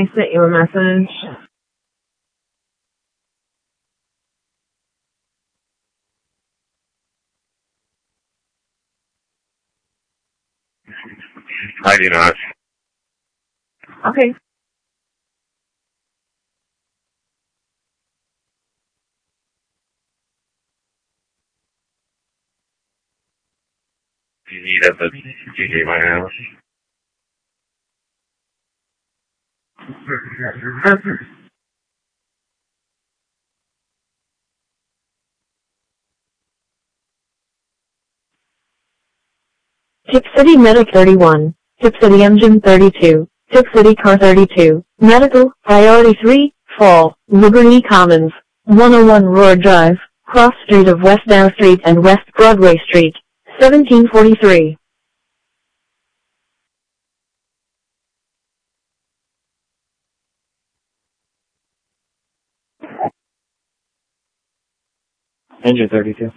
I sent you a message. I do not. Okay. Do you need at the DJ my house? Tip City Medic 31, Tip City Engine 32, Tip City Car 32, Medical, Priority 3, Fall, Liberty Commons, 101 Roar Drive, Cross Street of West Dow Street and West Broadway Street, 1743. Engine 32.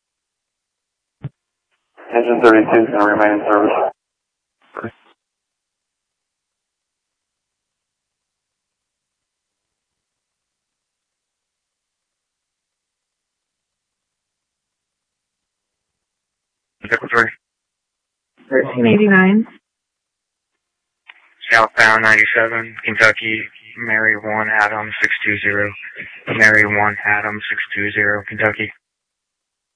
Engine 32 is going to remain in service. Okay. Secretary. 1389. Southbound 97, Kentucky, Mary 1 Adam 620. Mary 1 Adam 620, Kentucky.